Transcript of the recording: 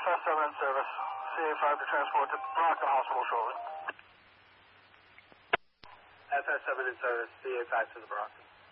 FS7 in service. CA5 to transport to Brockton Hospital shortly. FS7 in service. CA5 to the Brockton.